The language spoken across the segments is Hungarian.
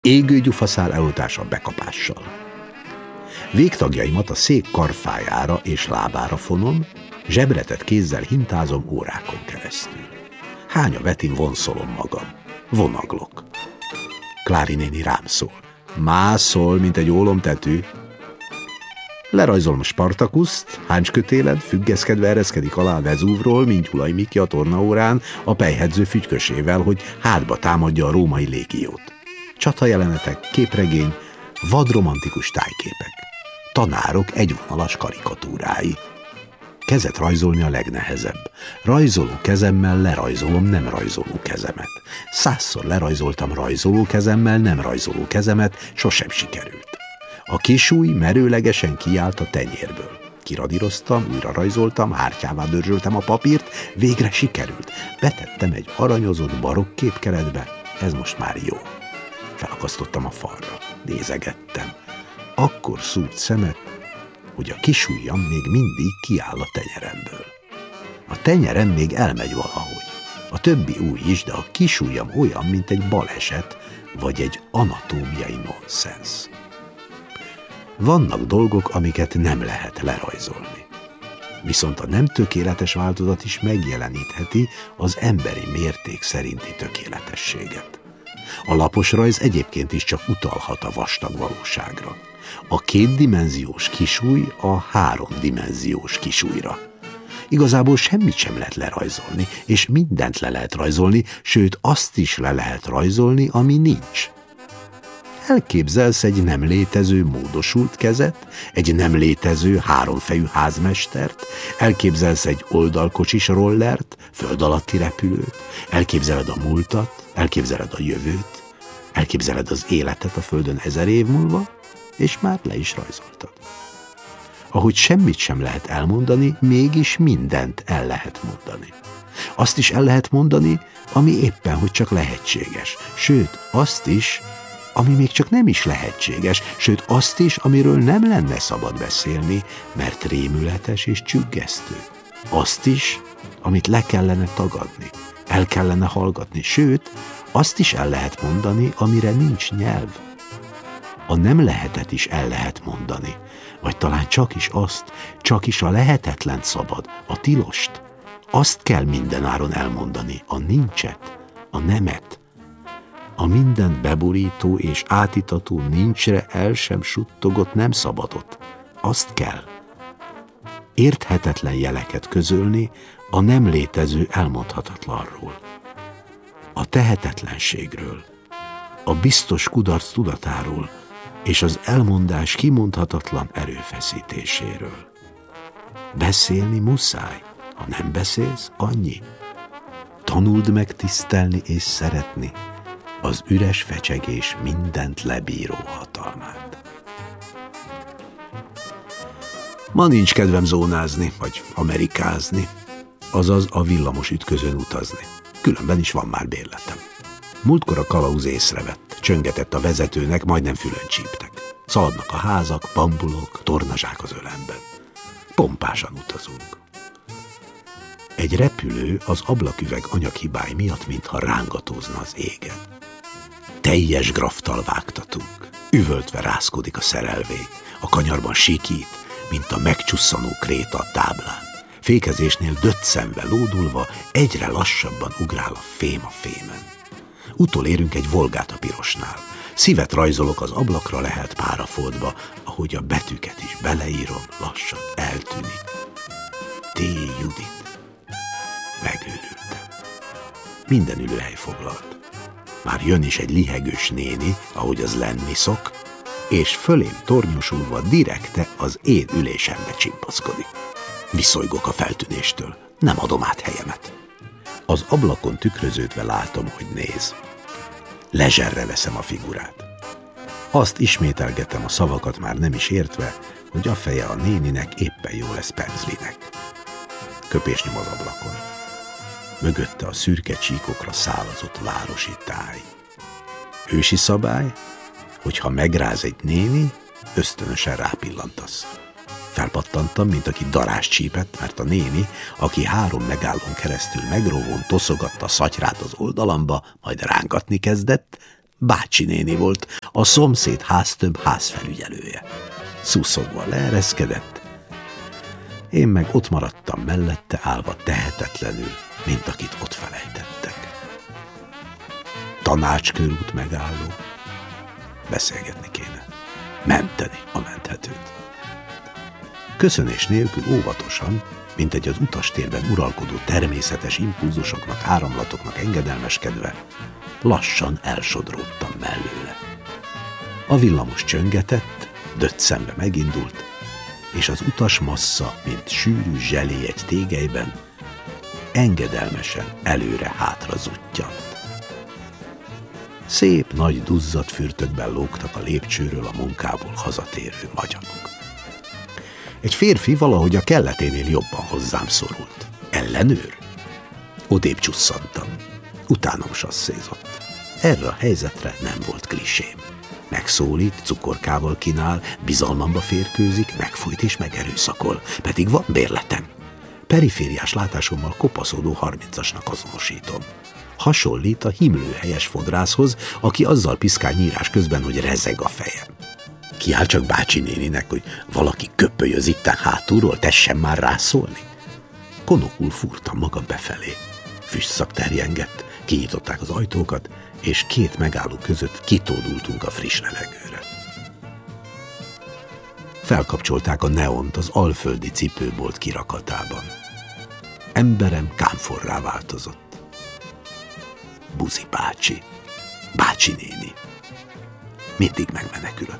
Égő gyufaszál eloltása bekapással. Végtagjaimat a szék karfájára és lábára fonom, zsebretett kézzel hintázom órákon keresztül. Hánya vetin vonszolom magam. Vonaglok. Klári néni rám szól. Mászol, mint egy ólomtetű. Lerajzolom Spartakuszt, háncskötéled, függeszkedve ereszkedik alá a Vezúvról, mint Gyulai Miki a tornaórán, a pelyhedző fügykösével, hogy hátba támadja a római légiót. Csatajelenetek, képregény, vadromantikus tájképek. Tanárok egyvonalas karikatúrái. Kezet rajzolni a legnehezebb. Rajzoló kezemmel lerajzolom nem rajzoló kezemet. 100-szor lerajzoltam rajzoló kezemmel nem rajzoló kezemet, sosem sikerült. A kisúly merőlegesen kiállt a tenyérből. Kiradíroztam, újra rajzoltam, hártyává dörzsöltem a papírt, végre sikerült. Betettem egy aranyozott barokk képkeretbe, ez most már jó. Felakasztottam a falra, nézegettem. Akkor szúrt szemet, hogy a kisujjam még mindig kiáll a tenyeremből. A tenyerem még elmegy valahogy. A többi ujj is, de a kisujjam olyan, mint egy baleset, vagy egy anatómiai nonsens. Vannak dolgok, amiket nem lehet lerajzolni. Viszont a nem tökéletes változat is megjelenítheti az emberi mérték szerinti tökéletességet. A lapos rajz egyébként is csak utalhat a vastag valóságra. A kétdimenziós kisúly a háromdimenziós kisúlyra. Igazából semmit sem lehet lerajzolni, és mindent le lehet rajzolni, sőt azt is le lehet rajzolni, ami nincs. Elképzelsz egy nem létező módosult kezet, egy nem létező háromfejű házmestert, elképzelsz egy oldalkocsis rollert, föld alatti repülőt, elképzeled a múltat, elképzeled a jövőt, elképzeled az életet a földön 1000 év múlva, és már le is rajzoltad. Ahogy semmit sem lehet elmondani, mégis mindent el lehet mondani. Azt is el lehet mondani, ami éppen, hogy csak lehetséges, sőt, azt is, ami még csak nem is lehetséges, sőt azt is, amiről nem lenne szabad beszélni, mert rémületes és csüggesztő. Azt is, amit le kellene tagadni, el kellene hallgatni, sőt, azt is el lehet mondani, amire nincs nyelv. A nem lehetet is el lehet mondani, vagy talán csak is azt, csak is a lehetetlent szabad, a tilost. Azt kell mindenáron elmondani, a nincset, a nemet. A mindent beborító és átítató nincsre el sem suttogott nem szabadot. Azt kell. Érthetetlen jeleket közölni a nem létező elmondhatatlanról. A tehetetlenségről, a biztos kudarc tudatáról és az elmondás kimondhatatlan erőfeszítéséről. Beszélni muszáj, ha nem beszélsz, annyi. Tanuld meg tisztelni és szeretni az üres fecsegés mindent lebíró hatalmát. Ma nincs kedvem zónázni, vagy amerikázni, azaz a villamos ütközőn utazni. Különben is van már bérletem. Múltkor a kalauz észrevett, csöngetett a vezetőnek, majdnem fülön csíptek. Szaladnak a házak, bambulok, tornazsák az ölemben. Pompásan utazunk. Egy repülő az ablaküveg anyaghibái miatt, mintha rángatózna az égen. Teljes graftal vágtatunk. Üvöltve rázkodik a szerelvény. A kanyarban sikít, mint a megcsusszanó kréta a táblán. Fékezésnél döccenve, lódulva, egyre lassabban ugrál a fém a fémen. Utolérünk egy Volgát a pirosnál. Szívet rajzolok az ablakra lehelt párafoltba, ahogy a betűket is beleírom, lassan eltűnik. T. Judit. Megőrültem. Minden ülőhely foglalt. Már jön is egy lihegős néni, ahogy az lenni szok, és fölém tornyosulva direkte az én ülésembe csimpaszkodik. Viszolygok a feltűnéstől, nem adom át helyemet. Az ablakon tükröződve látom, hogy néz. Lezserre veszem a figurát. Azt ismételgetem a szavakat már nem is értve, hogy a feje a néninek éppen jó lesz Penzlinek. Köpés nyom az ablakon. Mögötte a szürke csíkokra szálazott városi táj. Ősi szabály, hogyha megráz egy néni, ösztönösen rápillantasz. Felpattantam, mint aki darás csípett, mert a néni, aki 3 megállón keresztül megrovón toszogatta a szatyrát az oldalamba, majd rángatni kezdett, Bácsi néni volt, a szomszéd háztömb házfelügyelője. Szuszogva leereszkedett, én meg ott maradtam mellette állva tehetetlenül, mint akit ott felejtettek. Tanácskörút megálló. Beszélgetni kéne. Menteni a menthetőt. Köszönés nélkül óvatosan, mint egy az utastérben uralkodó természetes impulzusoknak, áramlatoknak engedelmeskedve, lassan elsodródtam mellőle. A villamos csöngetett, döccembe megindult, és az utas massza, mint sűrű zselé egy tégelyben, engedelmesen előre-hátra zuttyant. Szép nagy duzzadt fürtökben lógtak a lépcsőről a munkából hazatérő magyagok. Egy férfi valahogy a kelleténél jobban hozzám szorult. Ellenőr? Odébb csusszantam. Utánam sasszézott. Erre a helyzetre nem volt klisém. Megszólít, cukorkával kínál, bizalmamba férkőzik, megfojt és megerőszakol, pedig van bérletem. Perifériás látásommal kopaszodó 30-asnak azonosítom. Hasonlít a himlőhelyes fodrászhoz, aki azzal piszkál nyírás közben, hogy rezeg a fejem. Kiáll csak bácsi néninek, hogy valaki köpölyöz itten hátulról, tessen már rászólni. Konokul fúrtam magam befelé. Füstszak terjengett, kinyitották az ajtókat, és két megálló között kitódultunk a friss levegőre. Felkapcsolták a neont az alföldi cipőbolt kirakatában. Emberem kámforrá változott. Buzi bácsi, bácsi néni. Mindig megmenekülök.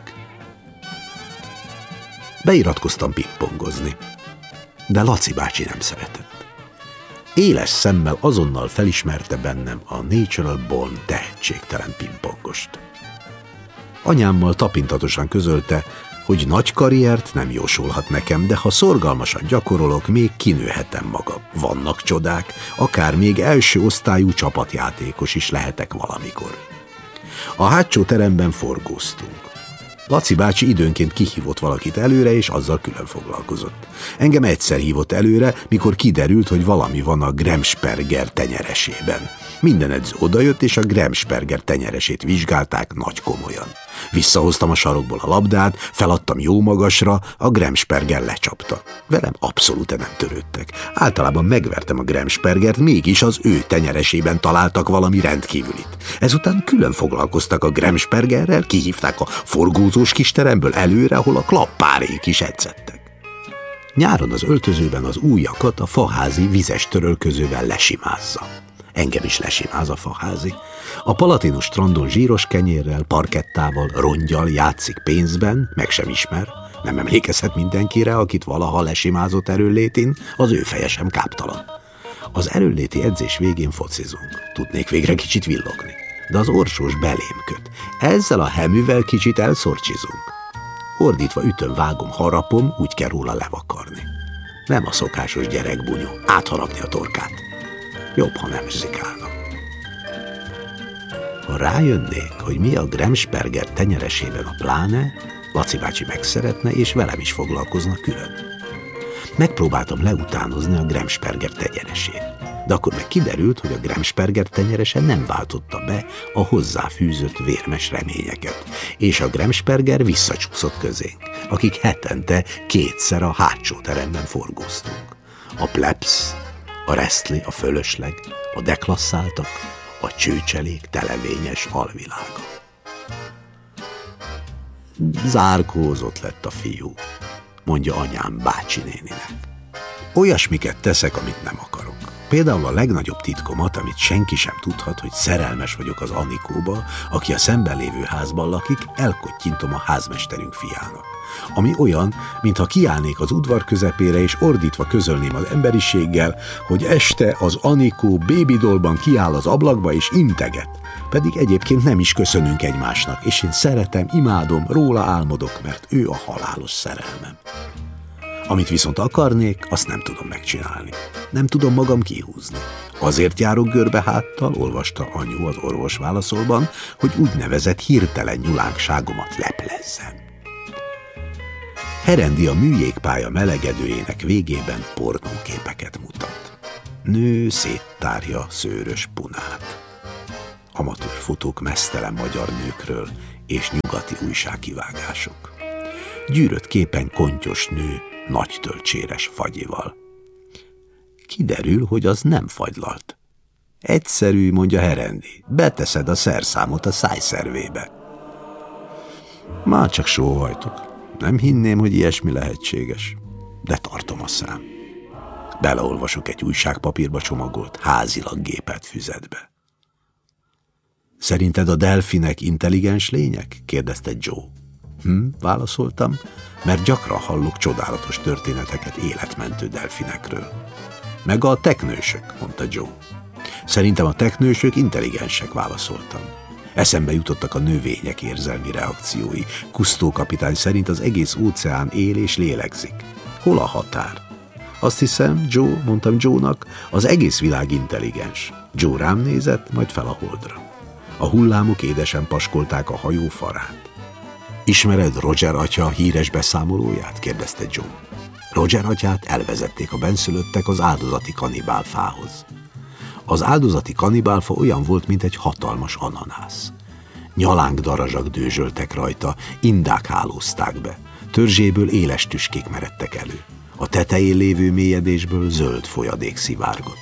Beiratkoztam pingpongozni, de Laci bácsi nem szeretett. Éles szemmel azonnal felismerte bennem a natural born tehetségtelen pingpongost. Anyámmal tapintatosan közölte, hogy nagy karriert nem jósolhat nekem, de ha szorgalmasan gyakorolok, még kinőhetem magam. Vannak csodák, akár még első osztályú csapatjátékos is lehetek valamikor. A hátsó teremben forgóztunk. Laci bácsi időnként kihívott valakit előre, és azzal külön foglalkozott. Engem egyszer hívott előre, mikor kiderült, hogy valami van a Gremsperger tenyeresében. Minden edző odajött, és a Gremsperger tenyeresét vizsgálták nagy komolyan. Visszahoztam a sarokból a labdát, feladtam jó magasra, a Gremsperger lecsapta. Velem abszolút nem törődtek. Általában megvertem a Gremspergert, mégis az ő tenyeresében találtak valami rendkívülit. Ezután külön foglalkoztak a Gremspergerrel, kihívták a forgózós kisteremből előre, ahol a klappárék is edzettek. Nyáron az öltözőben az ujjakat a faházi vizes törölközővel lesimázza. Engem is lesimáz a faházi. A Palatinus strandon zsíros kenyérrel, parkettával, rongyal játszik pénzben, meg sem ismer. Nem emlékezhet mindenkire, akit valaha lesimázott erőnlétén, az ő feje sem káptalan. Az erőnléti edzés végén focizunk. Tudnék végre kicsit villogni. De az orsós belém köt. Ezzel a heművel kicsit elszorcsizunk. Ordítva ütöm, vágom, harapom, úgy kell róla levakarni. Nem a szokásos gyerekbunyó, átharapni a torkát. Jobb, ha nem zsikálnak. Ha rájönnék, hogy mi a Gremsperger tenyeresében a pláne, Laci bácsi megszeretne, és velem is foglalkozna külön. Megpróbáltam leutánozni a Gremsperger tenyeresét, de akkor meg kiderült, hogy a Gremsperger tenyerese nem váltotta be a hozzáfűzött vérmes reményeket, és a Gremsperger visszacsúszott közénk, akik hetente kétszer a hátsó teremben forgóztunk. A plebsz, a resztli, a fölösleg, a deklasszáltak, a csőcselék televényes alvilága. Zárkózott lett a fiú, mondja anyám bácsi néninek. Olyasmiket teszek, amit nem akarok. Például a legnagyobb titkomat, amit senki sem tudhat, hogy szerelmes vagyok az Anikóba, aki a szemben lévő házban lakik, elkottyintom a házmesterünk fiának. Ami olyan, mintha kiállnék az udvar közepére, és ordítva közölném az emberiséggel, hogy este az Anikó babydolban kiáll az ablakba és integet. Pedig egyébként nem is köszönünk egymásnak, és én szeretem, imádom, róla álmodok, mert ő a halálos szerelmem. Amit viszont akarnék, azt nem tudom megcsinálni. Nem tudom magam kihúzni. Azért járok görbe háttal, olvasta anyu az orvos válaszolban, hogy úgynevezett hirtelen nyulánkságomat leplezzem. Herendi a műjégpálya melegedőjének végében pornóképeket mutat. Nő széttárja szőrös punát. amatőrfotók meztelen magyar nőkről és nyugati újságkivágások. Gyűrött képen kontyos nő nagy tölcséres fagyival. Kiderül, hogy az nem fagylalt. Egyszerű, mondja Herendi, beteszed a szerszámot a szájszervébe. Már csak sóhajtok. Nem hinném, hogy ilyesmi lehetséges, de tartom a szám. Beleolvasok egy újságpapírba csomagolt, házilag gépelt füzetbe. Szerinted a delfinek intelligens lények? Kérdezte Joe. Válaszoltam, mert gyakran hallok csodálatos történeteket életmentő delfinekről. Meg a teknősök, mondta Joe. Szerintem a teknősök intelligensek, válaszoltam. Eszembe jutottak a növények érzelmi reakciói. Cousteau kapitány szerint az egész óceán él és lélegzik. Hol a határ? Azt hiszem, Joe, mondtam Joe-nak, az egész világ intelligens. Joe rám nézett, majd fel a holdra. A hullámok édesen paskolták a hajó farát. Ismered Roger atya híres beszámolóját? Kérdezte Joe. Roger atyát elvezették a benszülöttek az áldozati kanibálfához. Az áldozati kanibálfa olyan volt, mint egy hatalmas ananász. Nyalánk darazsak dőzsöltek rajta, indák hálózták be, törzséből éles tüskék meredtek elő. A tetején lévő mélyedésből zöld folyadék szivárgott.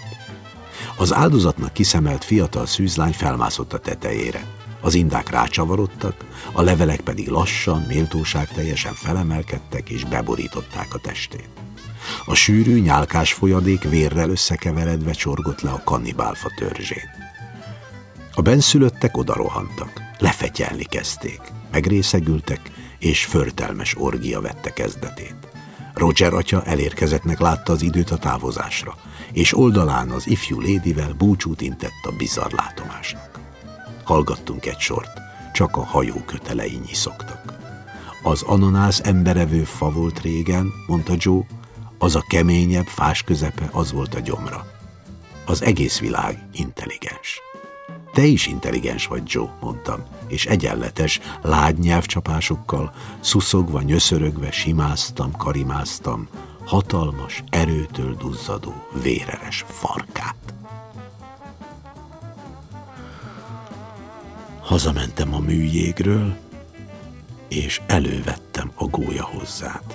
Az áldozatnak kiszemelt fiatal szűzlány felmászott a tetejére. Az indák rácsavarodtak, a levelek pedig lassan, méltóságteljesen felemelkedtek és beborították a testét. A sűrű, nyálkás folyadék vérrel összekeveredve csorgott le a kannibálfa törzsén. A benszülöttek odarohantak, lefetyelni kezdték, megrészegültek, és förtelmes orgia vette kezdetét. Roger atya elérkezettnek látta az időt a távozásra, és oldalán az ifjú lédivel búcsút intett a bizarr látomásnak. Hallgattunk egy sort, csak a hajó kötelei nyiszogtak. Az ananász emberevő fa volt régen, mondta Joe, az a keményebb fás közepe, az volt a gyomra. Az egész világ intelligens. Te is intelligens vagy, Joe, mondtam, és egyenletes, lágy nyelvcsapásokkal, szuszogva, nyöszörögve simáztam, karimáztam, hatalmas, erőtől duzzadó, véreres farkát. Hazamentem a műjégről, és elővettem a gólyahozzát.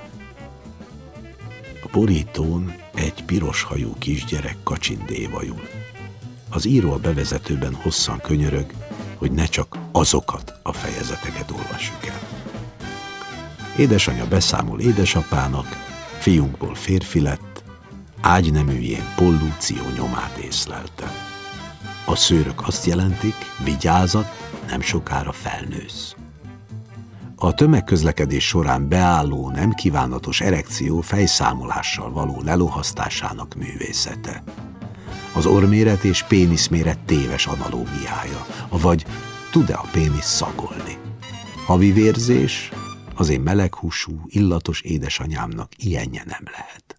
A borítón egy piros hajú kisgyerek kacsindévajul. Az író a bevezetőben hosszan könyörög, hogy ne csak azokat a fejezeteket olvassuk el. Édesanyja beszámol édesapának, fiunkból férfi lett, ágyneműjén pollúció nyomát észlelte. A szőrök azt jelentik, vigyázat, nem sokára felnősz. A tömegközlekedés során beálló, nem kívánatos erekció fejszámolással való lelohasztásának művészete. Az orrméret és péniszméret téves analógiája, avagy tud-e a pénisz szagolni? Havi vérzés, az én meleghúsú, illatos édesanyámnak ilyenje nem lehet.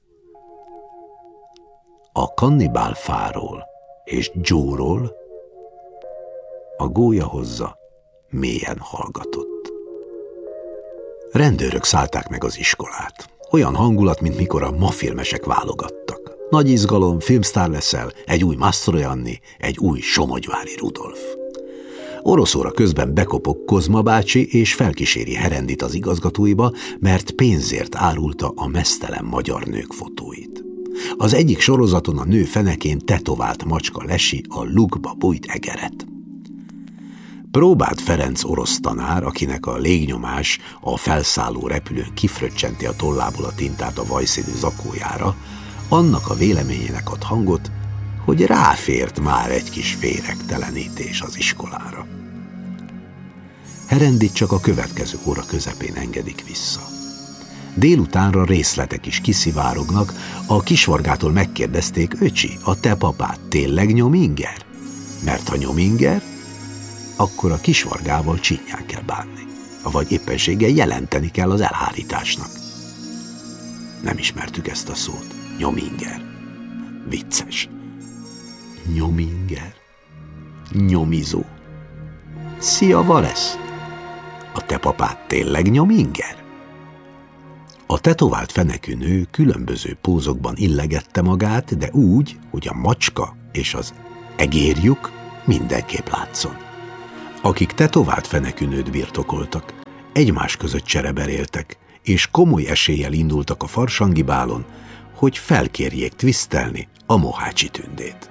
A kannibálfáról és Joe-ról a gólyahozza mélyen hallgatott. Rendőrök szállták meg az iskolát. Olyan hangulat, mint mikor a mafilmesek válogattak. Nagy izgalom, filmsztár leszel, egy új Mastroianni, egy új Somogyvári Rudolf. Orosz óra közben bekopog Kozma bácsi, és felkíséri Herendit az igazgatóiba, mert pénzért árulta a meztelen magyar nők fotóit. Az egyik sorozaton a nő fenekén tetovált macska lesi a lukba bújt egeret. Próbált Ferenc orosz tanár, akinek a légnyomás a felszálló repülőn kifröccsenti a tollából a tintát a vajszínű zakójára, annak a véleményének ad hangot, hogy ráfért már egy kis féregtelenítés az iskolára. Herendit csak a következő óra közepén engedik vissza. Délutánra részletek is kiszivárognak, a kisvargától megkérdezték, öcsi, a te papád tényleg nyominger? Mert ha nyominger, akkor a kisvargával csinyán kell bánni, vagy éppenséggel jelenteni kell az elhárításnak. Nem ismertük ezt a szót. Nyominger. Vicces. Nyominger. Nyomizó. Szia, Valesz! A te papád tényleg nyominger? A tetovált fenekű nő különböző pózokban illegette magát, de úgy, hogy a macska és az egérlyuk mindenképp látszon. Akik tetovált fenekűnőt birtokoltak, egymás között csereberéltek, és komoly eséllyel indultak a farsangi bálon, hogy felkérjék twisztelni a Mohácsi Tündét.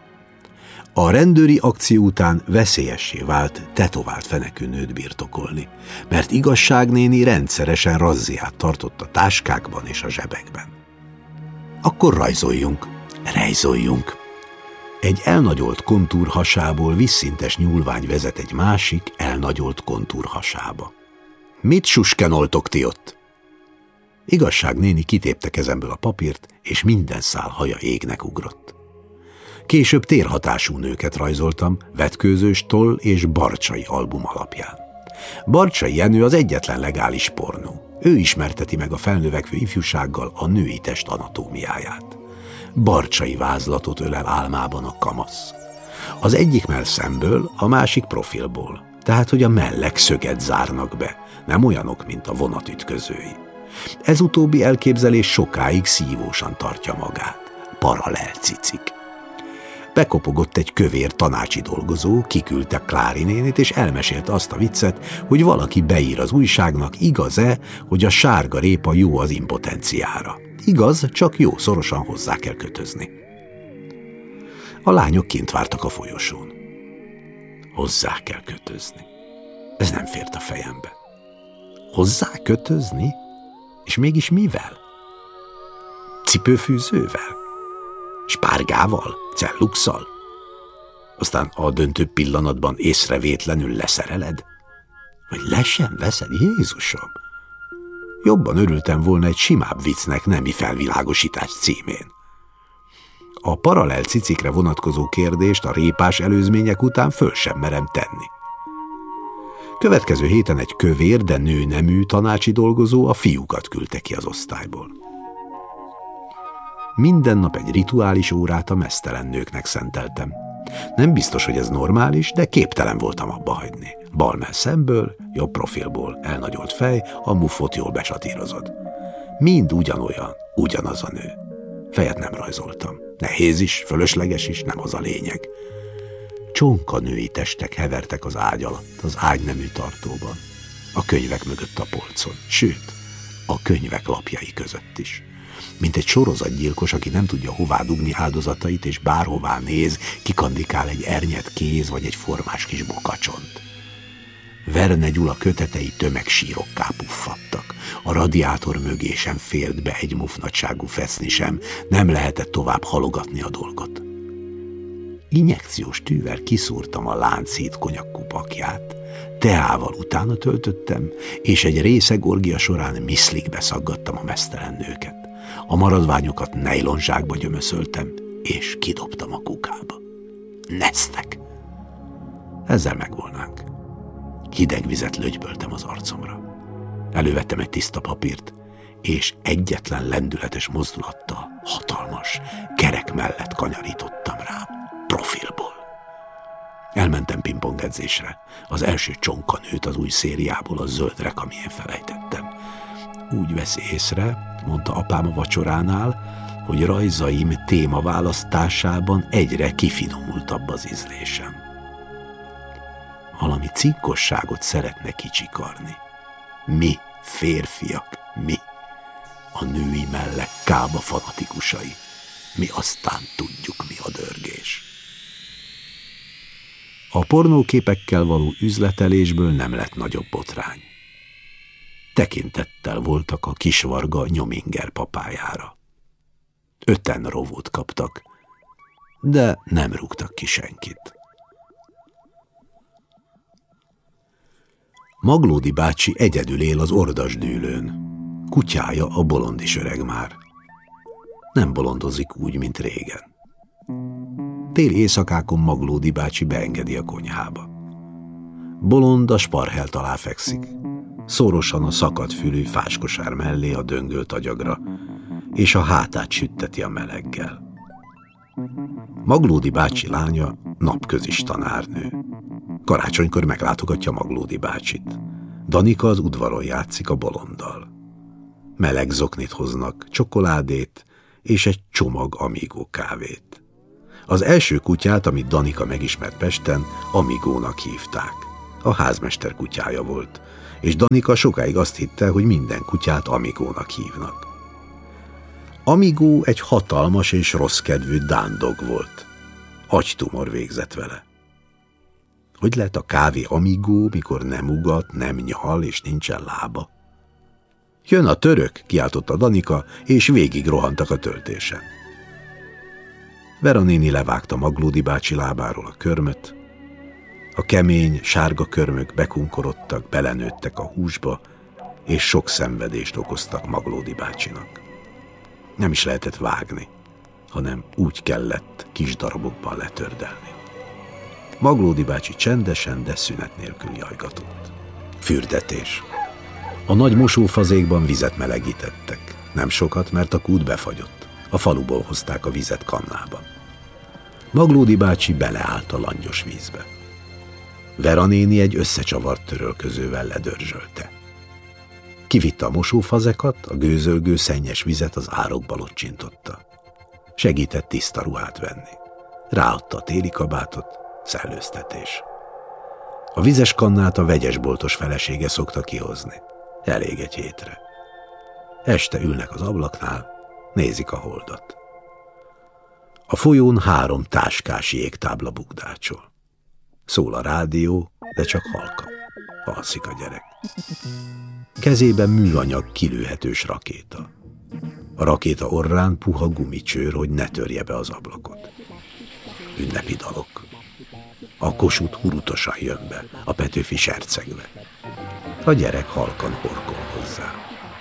A rendőri akció után veszélyessé vált tetovált fenekűnőt birtokolni, mert Igazságnéni rendszeresen razziát tartott a táskákban és a zsebekben. Akkor rejzoljunk. Egy elnagyolt kontúr hasából vízszintes nyúlvány vezet egy másik elnagyolt kontúr hasába. Mit suskenoltok ti ott? Igazságnéni kitépte kezemből a papírt, és minden szál haja égnek ugrott. Később térhatású nőket rajzoltam Vetkőzős Toll és Barcsay album alapján. Barcsay Jenő az egyetlen legális pornó. Ő ismerteti meg a felnövekvő ifjúsággal a női test anatómiáját. Barcsay vázlatot ölel álmában a kamasz. Az egyik mell szemből, a másik profilból. Tehát, hogy a mellek szöget zárnak be, nem olyanok, mint a vonatütközői. Ez utóbbi elképzelés sokáig szívósan tartja magát. Paralel cicik. Bekopogott egy kövér tanácsi dolgozó, kiküldte Klári nénit, és elmesélte azt a viccet, hogy valaki beír az újságnak, igaz-e, hogy a sárga répa jó az impotenciára. Igaz, csak jó szorosan hozzá kell kötözni. A lányok kint vártak a folyosón. Hozzá kell kötözni. Ez nem fért a fejembe. Hozzá kötözni? És mégis mivel? Cipőfűzővel? Spárgával? Celluxal? Aztán a döntő pillanatban észrevétlenül leszereled? Vagy le sem veszed? Jézusom! Jobban örültem volna egy simább viccnek nemi felvilágosítás címén. A paralel cicikre vonatkozó kérdést a répás előzmények után föl sem merem tenni. Következő héten egy kövér, de nőnemű tanácsi dolgozó a fiúkat küldte ki az osztályból. Minden nap egy rituális órát a meztelen nőknek szenteltem. Nem biztos, hogy ez normális, de képtelen voltam abba hagyni. Bal mell szemből, jobb profilból, elnagyolt fej, a mufot jól besatírozod. Mind ugyanolyan, ugyanaz a nő. Fejet nem rajzoltam. Nehéz is, fölösleges is, nem az a lényeg. Csonka női testek hevertek az ágy alatt, az ágynemű tartóban, a könyvek mögött a polcon, sőt, a könyvek lapjai között is. Mint egy sorozatgyilkos, aki nem tudja hová dugni áldozatait, és bárhová néz, kikandikál egy ernyet kéz vagy egy formás kis bokacsont. Verne Gyula kötetei tömegsírokká puffadtak. A radiátor mögé sem fért be egy mufnagyságú feszni sem, nem lehetett tovább halogatni a dolgot. Injekciós tűvel kiszúrtam a Lánchíd konyakkupakját, teával utána töltöttem, és egy részeg orgia során miszlikbe szaggattam a meztelen nőket. A maradványokat nejlonzsákba gyömöszöltem, és kidobtam a kukába. Neztek! Ezzel megvolnánk. Hideg vizet lögyböltem az arcomra. Elővettem egy tiszta papírt, és egyetlen lendületes mozdulattal hatalmas, kerek mellett kanyarítottam rá, profilból. Elmentem pingpongedzésre. Az első csonkanőt az új szériából, a zöldre, amilyen felejtettem. Úgy vesz észre, mondta apám a vacsoránál, hogy rajzaim témaválasztásában egyre kifinomultabb az ízlésem. Valami cinkosságot szeretne kicsikarni. Mi, férfiak, mi, a női mellek kába fanatikusai. Mi aztán tudjuk, mi a dörgés. A pornóképekkel való üzletelésből nem lett nagyobb botrány. Tekintettel voltak a Kisvarga Nyominger papájára. 5 rovót kaptak, de nem rúgtak ki senkit. Maglódi bácsi egyedül él az Ordasdűlőn. Kutyája a Bolondis öreg már. Nem bolondozik úgy, mint régen. Téli éjszakákon Maglódi bácsi beengedi a konyhába. Bolond a sparhelt alá fekszik, szorosan a szakadt fülű fáskosár mellé a döngölt agyagra, és a hátát sütteti a meleggel. Maglódi bácsi lánya napközis tanárnő. Karácsonykor meglátogatja Maglódi bácsit. Danika az udvaron játszik a Bolonddal. Meleg zoknit hoznak, csokoládét és egy csomag Amigo kávét. Az első kutyát, amit Danika megismert Pesten, Amigónak hívták. A házmester kutyája volt, és Danika sokáig azt hitte, hogy minden kutyát Amigónak hívnak. Amigó egy hatalmas és rosszkedvű dándog volt. Agytumor végzett vele. Hogy lehet a kávé Amigó, mikor nem ugat, nem nyal és nincsen lába? Jön a török, kiáltotta Danika, és végig rohantak a töltésen. Vera néni levágta Maglódi bácsi lábáról a körmöt. A kemény, sárga körmök bekunkorodtak, belenőttek a húsba, és sok szenvedést okoztak Maglódi bácsinak. Nem is lehetett vágni, hanem úgy kellett kis darabokban letördelni. Maglódi bácsi csendesen, de szünet nélkül jajgatott. Fürdetés. A nagy mosófazékban vizet melegítettek. Nem sokat, mert a kút befagyott. A faluból hozták a vizet kannában. Maglódi bácsi beleállt a langyos vízbe. Vera néni egy összecsavart törölközővel ledörzsölte. Kivitte a mosófazekat, a gőzölgő szennyes vizet az árokba locsintotta. Segített tiszta ruhát venni. Ráadta a téli kabátot, szellőztetés. A vizes kannát a vegyesboltos felesége szokta kihozni. Elég egy hétre. Este ülnek az ablaknál, nézik a holdat. A folyón 3 táskás jégtábla bukdácsol. Szól a rádió, de csak halkan. Alszik a gyerek. Kezében műanyag kilőhetős rakéta. A rakéta orrán puha gumicsőr, hogy ne törje be az ablakot. Ünnepi dalok. A Kossuth hurutosan jön be, a Petőfi sercegve. A gyerek halkan horkol hozzá.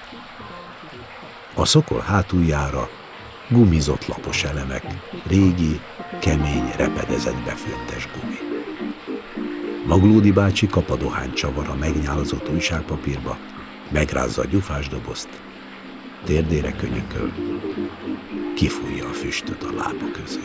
A szokol hátuljára gumizott lapos elemek, régi, kemény, repedezett befőttes gumi. Maglódi bácsi kap a dohánycsavar a megnyálazott újságpapírba, megrázza a gyufás dobozt, térdére könyököl, kifújja a füstöt a lába közé.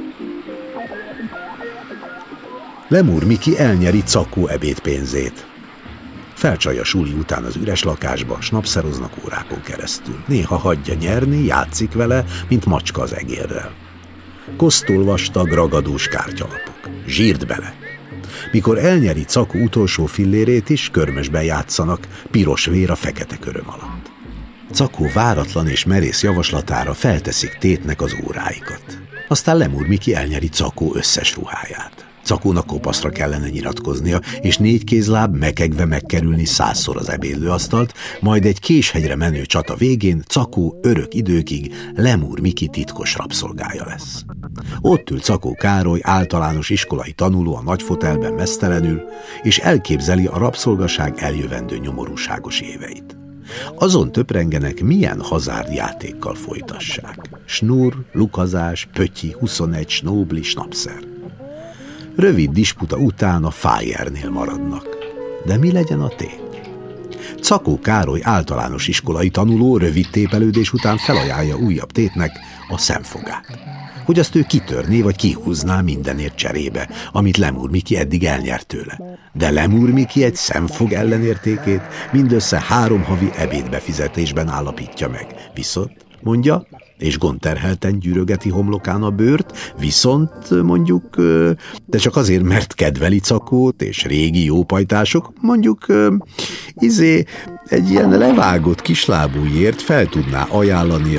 Lemúr Miki elnyeri Cakó ebédpénzét. Felcsalja suli után az üres lakásba, snapszeroznak órákon keresztül. Néha hagyja nyerni, játszik vele, mint macska az egérrel. Kosztol vastag, ragadós kártyalapok. Zsírt bele. Mikor elnyeri Cakó utolsó fillérét is, körmösben játszanak, piros vér a fekete köröm alatt. Cakó váratlan és merész javaslatára felteszik tétnek az óráikat. Aztán Lemúr Miki elnyeri Cakó összes ruháját. Cakónak kopaszra kellene nyilatkoznia, és 4 kézláb mekegve megkerülni 100-szor az ebédlőasztalt, majd egy késhegyre menő csata végén Cakó örök időkig Lemúr Miki titkos rabszolgája lesz. Ott ül Cakó Károly, általános iskolai tanuló a nagy fotelben meztelenül, és elképzeli a rabszolgaság eljövendő nyomorúságos éveit. Azon töprengenek, milyen hazárd játékkal folytassák. Snur, lukazás, pötyi, 21, snóbli, snapszer. Rövid disputa után a Fájernél maradnak. De mi legyen a tét? Cakó Károly általános iskolai tanuló rövid tépelődés után felajánlja újabb tétnek a szemfogát. Hogy azt ő kitörné vagy kihúzná mindenért cserébe, amit Lemúr Miki eddig elnyert tőle. De Lemúr Miki egy szemfog ellenértékét mindössze 3 havi ebédbefizetésben állapítja meg. Viszont, mondja, és gondterhelten gyűrögeti homlokán a bőrt, viszont mondjuk, de csak azért, mert kedveli Cakót és régi jópajtások, mondjuk egy ilyen levágott kislábújért fel tudná ajánlani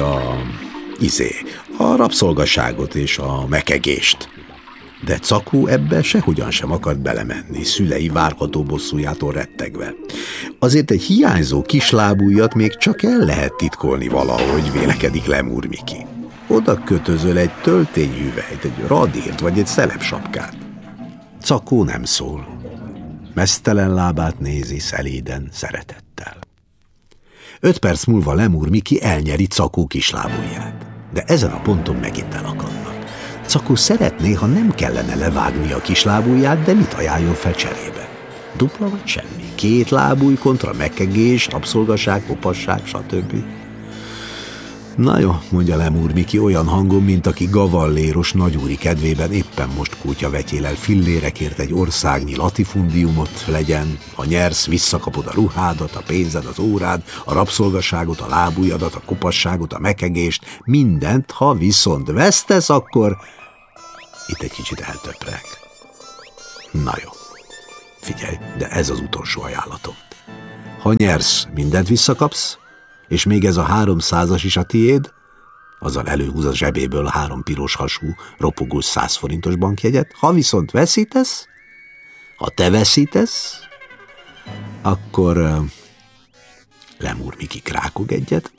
a rabszolgaságot és a mekegést. De Cakó ebbe sehogyan sem akart belemenni, szülei várható bosszújától rettegve. Azért egy hiányzó kislábújat még csak el lehet titkolni valahogy, vélekedik Lemúr Miki. Oda kötözöl egy töltényhüvelyt, egy radírt vagy egy szelepsapkát. Cakó nem szól. Meztelen lábát nézi szeléden, szeretettel. 5 perc múlva Lemúr Miki elnyeri Cakó kislábúját. De ezen a ponton megint elakadnak. Cakó szeretné, ha nem kellene levágni a kislábúját, de mit ajánljon fel cserébe? Dupla vagy semmi? 2 lábúj kontra mekegés, rabszolgaság, kopasság, stb. Na jó, mondja Lemúr Miki olyan hangon, mint aki gavalléros nagyúri kedvében éppen most kútyavetyélel fillérekért egy országnyi latifundiumot legyen, ha nyersz, visszakapod a ruhádat, a pénzed, az órád, a rabszolgaságot, a lábújadat, a kopasságot, a mekegést, mindent, ha viszont vesztesz, akkor... Itt egy kicsit eltöprek. Na jó, figyelj, de ez az utolsó ajánlatom. Ha nyersz, mindent visszakapsz, és még ez a 300-as is a tiéd, azzal előhúz a zsebéből 3 piros hasú, ropogós 100 forintos bankjegyet. Ha viszont veszítesz, ha te veszítesz, akkor Lemur Miki krákog egyet,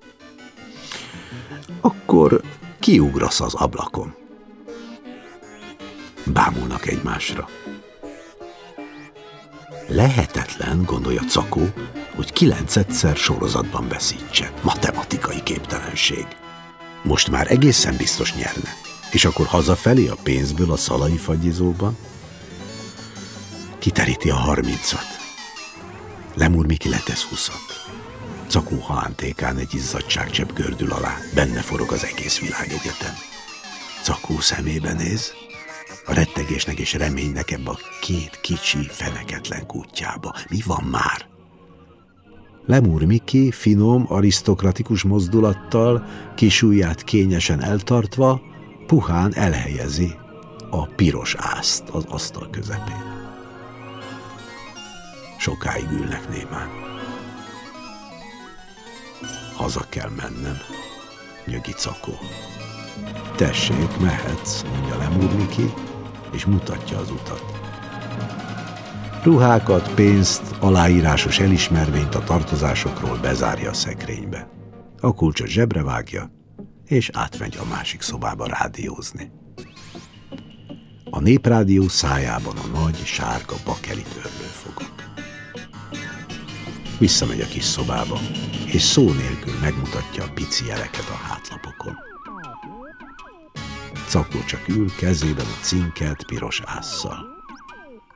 akkor kiugrasz az ablakon. Bámulnak egymásra. Lehetetlen, gondolja Cakó, hogy 9-szer sorozatban veszítsen. Matematikai képtelenség. Most már egészen biztos nyerne. És akkor hazafelé a pénzből a szalai fagyizóban kiteríti a 30-at. Lemur Miki letesz 20-at. Cakó halántékán egy izzadságcsepp gördül alá. Benne forog az egész világegyetem. Cakó szemébe néz, a rettegésnek és reménynek ebbe a 2 kicsi, feneketlen kutyába. Mi van már? Lemur Miki finom, arisztokratikus mozdulattal, kis ujját kényesen eltartva, puhán elhelyezi a piros ászt az asztal közepén. Sokáig ülnek némán. Haza kell mennem, nyögi Cakó. Tessék, mehetsz, mondja Lemur Miki, és mutatja az utat. Ruhákat, pénzt, aláírásos elismervényt a tartozásokról bezárja a szekrénybe. A kulcsot zsebre vágja, és átmegy a másik szobába rádiózni. A Néprádió szájában a nagy, sárga bakeli törlőfogok. Visszamegy a kis szobába, és szó nélkül megmutatja a pici jeleket a hátlapokon. Cakó csak ül, kezében a cinkelt piros ásszal.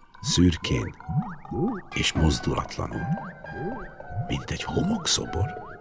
Szürkén és mozdulatlanul, mint egy homokszobor.